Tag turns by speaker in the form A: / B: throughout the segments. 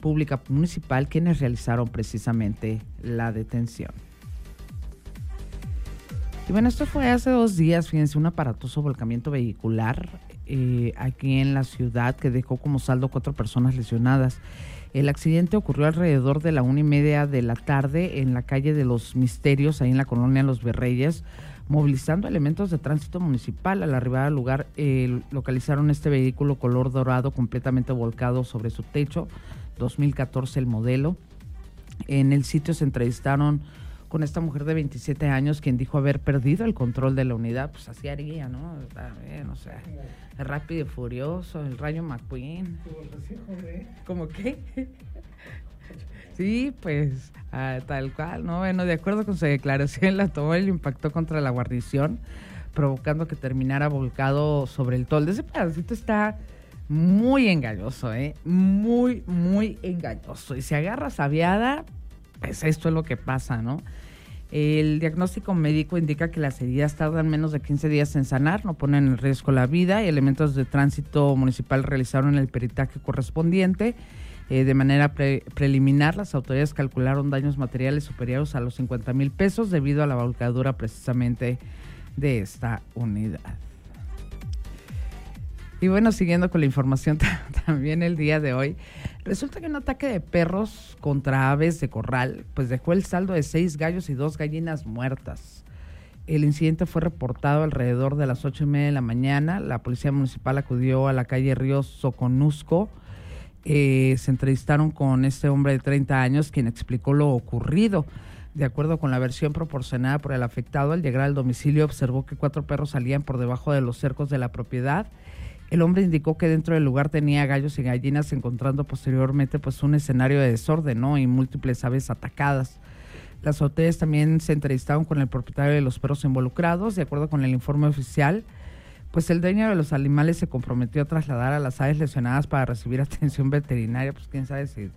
A: Pública Municipal quienes realizaron precisamente la detención. Y bueno, esto fue hace 2 días, fíjense, un aparatoso volcamiento vehicular aquí en la ciudad que dejó como saldo 4 personas lesionadas. El accidente ocurrió alrededor de la 1:30 de la tarde en la calle de los Misterios, ahí en la colonia Los Virreyes, movilizando elementos de tránsito municipal. Al arribar al lugar localizaron este vehículo color dorado completamente volcado sobre su techo, 2014 el modelo. En el sitio se entrevistaron con esta mujer de 27 años, quien dijo haber perdido el control de la unidad. Pues así haría, ¿no? Está bien, o sea, el Rápido y Furioso, el Rayo McQueen. ¿Cómo qué? Sí, pues tal cual, ¿no? Bueno, de acuerdo con su declaración, la tomó y lo impactó contra la guarnición, provocando que terminara volcado sobre el toldo. Ese pedacito está muy engañoso, muy, muy engañoso. Y si agarras aviada, pues esto es lo que pasa, ¿no? El diagnóstico médico indica que las heridas tardan menos de 15 días en sanar, no ponen en riesgo la vida, y elementos de tránsito municipal realizaron el peritaje correspondiente. De manera preliminar, las autoridades calcularon daños materiales superiores a los 50,000 pesos debido a la volcadura precisamente de esta unidad. Y bueno, siguiendo con la información también el día de hoy, resulta que un ataque de perros contra aves de corral pues dejó el saldo de 6 gallos y 2 gallinas muertas. El incidente fue reportado alrededor de las 8:30 de la mañana. La policía municipal acudió a la calle Río Soconusco. Se entrevistaron con este hombre de 30 años, quien explicó lo ocurrido. De acuerdo con la versión proporcionada por el afectado, al llegar al domicilio observó que 4 perros salían por debajo de los cercos de la propiedad. El hombre indicó que dentro del lugar tenía gallos y gallinas, encontrando posteriormente pues un escenario de desorden, ¿no? Y múltiples aves atacadas. Las autoridades también se entrevistaron con el propietario de los perros involucrados. De acuerdo con el informe oficial, pues el dueño de los animales se comprometió a trasladar a las aves lesionadas para recibir atención veterinaria. Pues quién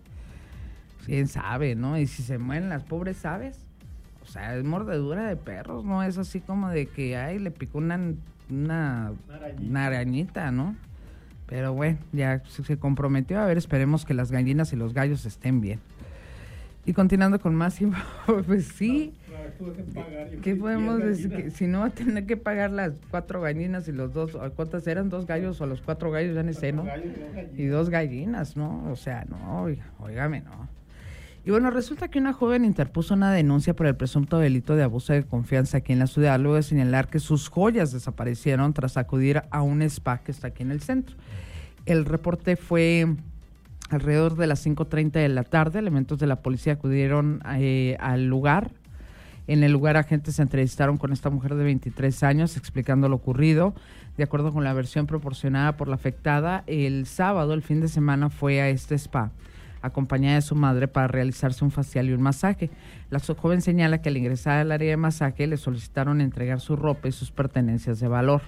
A: sabe, ¿no? Y si se mueren las pobres aves, o sea, es mordedura de perros, no es así como de que ay, le picó una arañita, ¿no? Pero bueno, ya se comprometió. A ver, esperemos que las gallinas y los gallos estén bien. Y continuando con más info, pues sí, ¿qué podemos decir? Que si no va a tener que pagar las 4 gallinas y los 2, ¿cuántas eran? 2 gallos o los 4 gallos, ya ni sé, ¿no? Y 2 gallinas, ¿no? O sea, no, óigame, no. Y bueno, resulta que una joven interpuso una denuncia por el presunto delito de abuso de confianza aquí en la ciudad, luego de señalar que sus joyas desaparecieron tras acudir a un spa que está aquí en el centro. El reporte fue alrededor de las 5:30 de la tarde. Elementos de la policía acudieron al lugar. En el lugar, agentes se entrevistaron con esta mujer de 23 años explicando lo ocurrido. De acuerdo con la versión proporcionada por la afectada, el sábado, el fin de semana, fue a este spa acompañada de su madre para realizarse un facial y un masaje. La joven señala que al ingresar al área de masaje le solicitaron entregar su ropa y sus pertenencias de valor.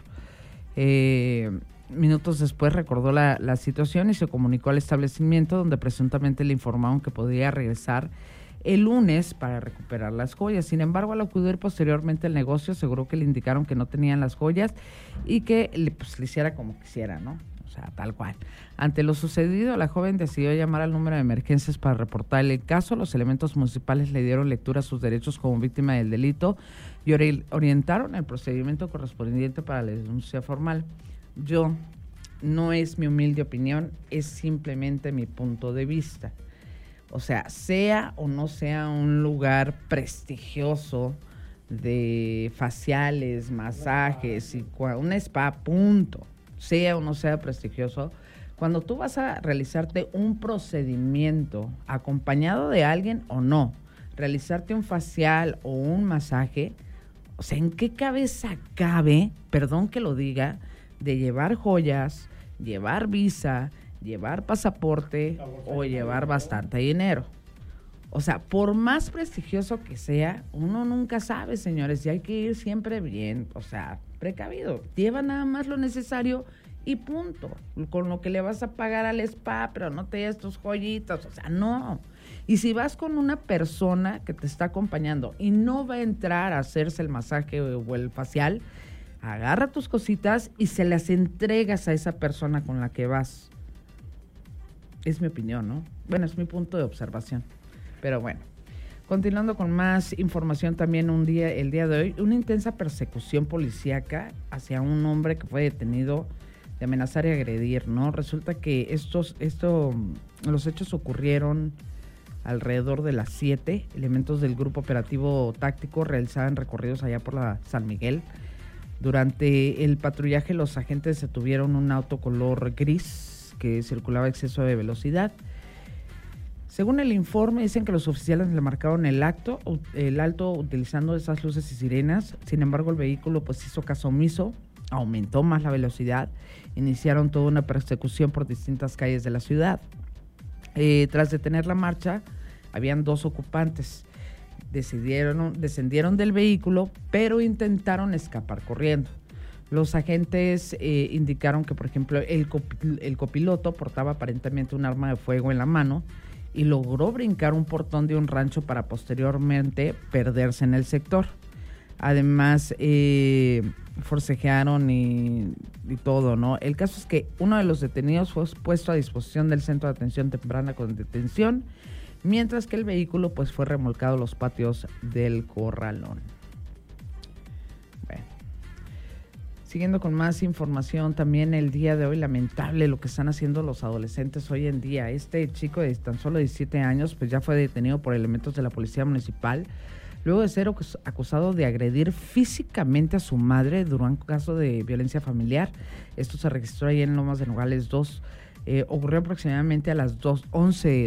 A: Minutos después recordó la situación y se comunicó al establecimiento, donde presuntamente le informaron que podía regresar el lunes para recuperar las joyas. Sin embargo, al acudir posteriormente al negocio, aseguró que le indicaron que no tenían las joyas y que le hiciera como quisiera, ¿no? O sea, tal cual. Ante lo sucedido, la joven decidió llamar al número de emergencias para reportar el caso. Los elementos municipales le dieron lectura a sus derechos como víctima del delito y orientaron el procedimiento correspondiente para la denuncia formal. No es mi humilde opinión, es simplemente mi punto de vista. O sea o no sea un lugar prestigioso de faciales, masajes y un spa, punto. Sea o no sea prestigioso, cuando tú vas a realizarte un procedimiento acompañado de alguien o no, realizarte un facial o un masaje, o sea, ¿en qué cabeza cabe, perdón que lo diga, de llevar joyas, llevar visa, llevar pasaporte o llevar bastante dinero? O sea, por más prestigioso que sea, uno nunca sabe, señores, y hay que ir siempre bien, o sea, precavido. Lleva nada más lo necesario y punto. Con lo que le vas a pagar al spa, pero no te lleves tus joyitas, o sea, no. Y si vas con una persona que te está acompañando y no va a entrar a hacerse el masaje o el facial, agarra tus cositas y se las entregas a esa persona con la que vas. Es mi opinión, ¿no? Bueno, es mi punto de observación. Pero bueno, continuando con más información también el día de hoy, una intensa persecución policíaca hacia un hombre que fue detenido de amenazar y agredir, ¿no? Resulta que los hechos ocurrieron alrededor de las 7. Elementos del grupo operativo táctico realizaban recorridos allá por la San Miguel. Durante el patrullaje, los agentes detuvieron un auto color gris que circulaba a exceso de velocidad. Según el informe, dicen que los oficiales le marcaron el alto utilizando esas luces y sirenas. Sin embargo, el vehículo pues hizo caso omiso, aumentó más la velocidad, iniciaron toda una persecución por distintas calles de la ciudad. Tras detener la marcha, habían 2 ocupantes. Descendieron del vehículo, pero intentaron escapar corriendo. Los agentes indicaron que, por ejemplo, el copiloto portaba aparentemente un arma de fuego en la mano y logró brincar un portón de un rancho para posteriormente perderse en el sector. Además, forcejearon y todo, ¿no? El caso es que uno de los detenidos fue puesto a disposición del Centro de Atención Temprana con detención, mientras que el vehículo pues fue remolcado a los patios del corralón. Bueno, siguiendo con más información, también el día de hoy, lamentable lo que están haciendo los adolescentes hoy en día. Este chico de tan solo 17 años pues ya fue detenido por elementos de la Policía Municipal luego de ser acusado de agredir físicamente a su madre durante un caso de violencia familiar. Esto se registró ahí en Lomas de Nogales 2. Ocurrió aproximadamente a las 11:12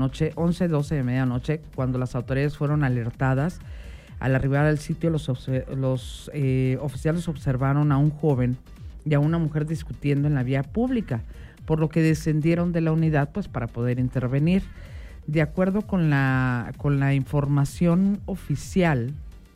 A: de medianoche, cuando las autoridades fueron alertadas. Al arribar al sitio, los oficiales observaron a un joven y a una mujer discutiendo en la vía pública, por lo que descendieron de la unidad pues para poder intervenir. De acuerdo con la información oficial,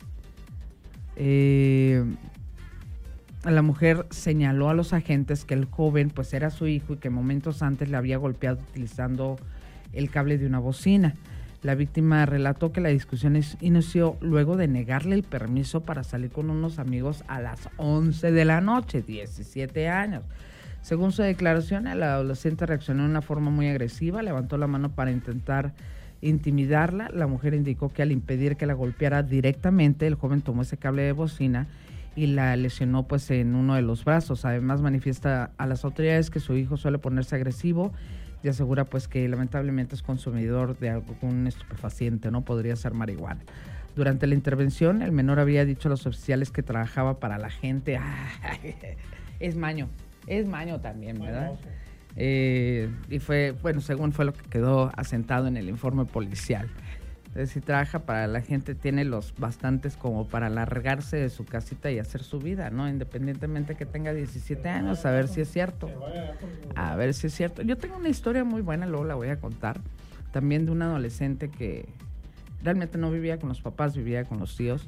A: la mujer señaló a los agentes que el joven pues era su hijo y que momentos antes le había golpeado utilizando el cable de una bocina. La víctima relató que la discusión inició luego de negarle el permiso para salir con unos amigos a las 11 de la noche, 17 años. Según su declaración, el adolescente reaccionó de una forma muy agresiva, levantó la mano para intentar intimidarla. La mujer indicó que al impedir que la golpeara directamente, el joven tomó ese cable de bocina y la lesionó pues en uno de los brazos. Además, manifiesta a las autoridades que su hijo suele ponerse agresivo y asegura pues que lamentablemente es consumidor de algún estupefaciente, ¿no? Podría ser marihuana. Durante la intervención, el menor había dicho a los oficiales que trabajaba para la gente. Es maño también, ¿verdad? Y fue, bueno, según fue lo que quedó asentado en el informe policial. Entonces, si trabaja para la gente, tiene los bastantes como para largarse de su casita y hacer su vida, ¿no? Independientemente que tenga 17 años, a ver si es cierto. A ver si es cierto. Yo tengo una historia muy buena, luego la voy a contar, también de un adolescente que realmente no vivía con los papás, vivía con los tíos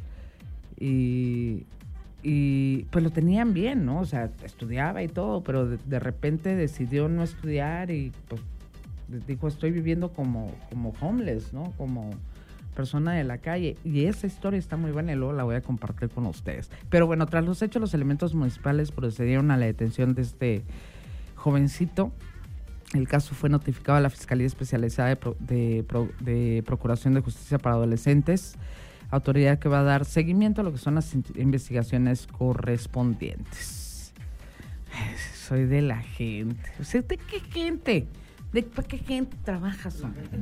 A: y pues lo tenían bien, ¿no? O sea, estudiaba y todo, pero de repente decidió no estudiar y pues dijo, estoy viviendo como homeless, ¿no? Como persona de la calle. Y esa historia está muy buena y luego la voy a compartir con ustedes. Pero bueno, tras los hechos, los elementos municipales procedieron a la detención de este jovencito. El caso fue notificado a la Fiscalía Especializada de Procuración de Justicia para Adolescentes, autoridad que va a dar seguimiento a lo que son las investigaciones correspondientes. Soy de la gente. O sea, ¿de qué gente? ¿Para qué gente trabajas?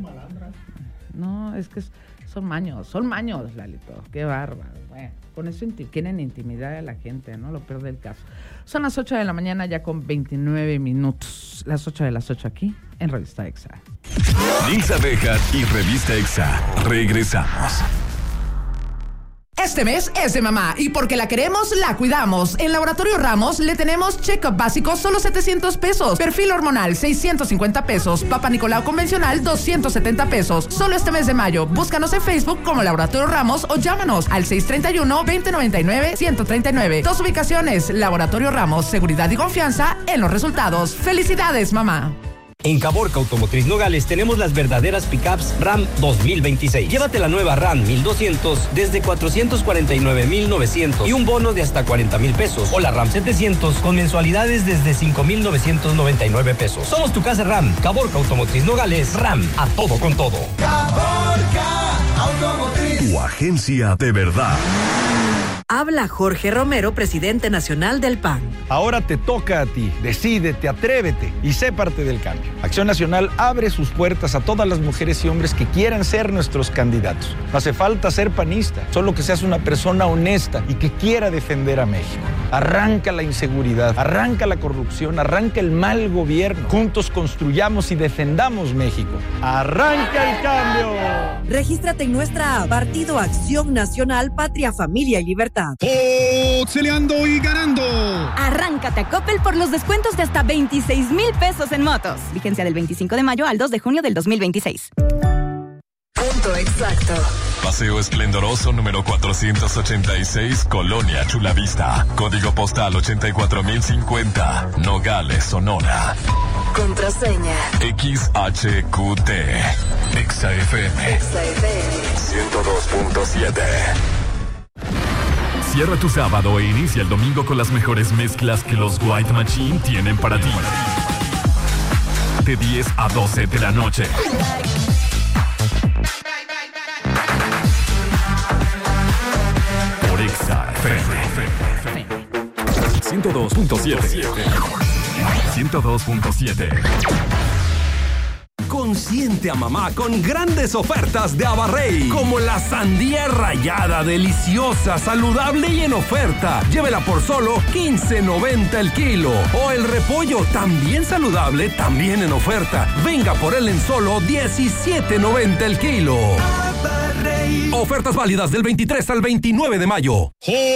A: No, es que son maños, Lalito. Qué bárbaro. Bueno, con eso quieren intimidar a la gente, ¿no? Lo peor del caso. Son las 8 de la mañana ya con 29 minutos. Las 8 de las 8 aquí en Revista Exa.
B: Lisa Bejar y Revista Exa. Regresamos.
C: Este mes es de mamá y porque la queremos, la cuidamos. En Laboratorio Ramos le tenemos check-up básico solo 700 pesos. Perfil hormonal 650 pesos. Papá Nicolau convencional 270 pesos. Solo este mes de mayo. Búscanos en Facebook como Laboratorio Ramos o llámanos al 631-2099-139. 2 ubicaciones. Laboratorio Ramos. Seguridad y confianza en los resultados. ¡Felicidades, mamá!
D: En Caborca Automotriz Nogales tenemos las verdaderas pickups RAM 2026. Llévate la nueva RAM 1200 desde 449,900 y un bono de hasta 40,000 pesos. O la RAM 700 con mensualidades desde 5,999 pesos. Somos tu casa RAM. Caborca Automotriz Nogales. RAM, a todo con todo.
B: Caborca Automotriz. Tu agencia de verdad.
E: Habla Jorge Romero, presidente nacional del PAN.
F: Ahora te toca a ti. Decídete, atrévete y sé parte del cambio. Acción Nacional abre sus puertas a todas las mujeres y hombres que quieran ser nuestros candidatos. No hace falta ser panista, solo que seas una persona honesta y que quiera defender a México. Arranca la inseguridad, arranca la corrupción, arranca el mal gobierno. Juntos construyamos y defendamos México. ¡Arranca el cambio!
E: Regístrate en nuestra app, Partido Acción Nacional, Patria, Familia y Libertad.
G: Celeando y ganando.
H: Arráncate a Coppel por los descuentos de hasta 26,000 pesos en motos. Vigencia del 25 de mayo al 2 de junio del 2026.
E: Punto exacto.
B: Paseo Esplendoroso número 486, Colonia Chulavista. Código postal 84,050, Nogales, Sonora.
E: Contraseña.
B: XHQT. ExaFM. 102.7. Cierra tu sábado e inicia el domingo con las mejores mezclas que los White Machine tienen para ti. De 10 a 12 de la noche. Por ExaFM 102.7. 102.7.
I: Consiente a mamá con grandes ofertas de Abarrey, como la sandía rallada, deliciosa, saludable y en oferta. Llévela por solo $15.90 el kilo. O el repollo, también saludable, también en oferta. Venga por él en solo $17.90 el kilo. Abarrey. Ofertas válidas del 23 al 29 de mayo.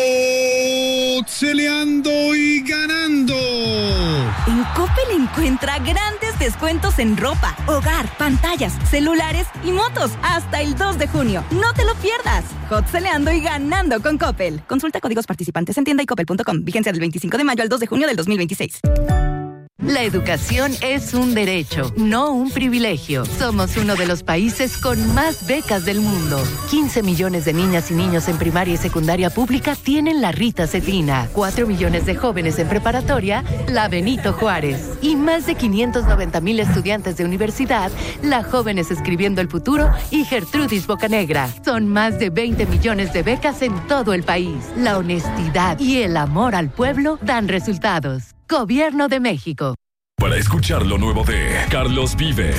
G: Celeando y ganando.
H: En Coppel encuentra grandes descuentos en ropa, hogar, pantallas, celulares y motos hasta el 2 de junio. No te lo pierdas. Hot-celeando y ganando con Coppel. Consulta códigos participantes en tienda y coppel.com. Vigencia del 25 de mayo al 2 de junio del 2026.
J: La educación es un derecho, no un privilegio. Somos uno de los países con más becas del mundo. 15 millones de niñas y niños en primaria y secundaria pública tienen la Rita Cetina. 4 millones de jóvenes en preparatoria, la Benito Juárez. Y más de 590,000 estudiantes de universidad, la Jóvenes Escribiendo el Futuro y Gertrudis Bocanegra. Son más de 20 millones de becas en todo el país. La honestidad y el amor al pueblo dan resultados. Gobierno de México.
B: Para escuchar lo nuevo de Carlos Vives.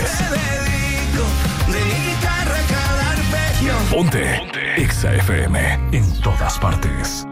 B: Ponte ExaFM en todas partes.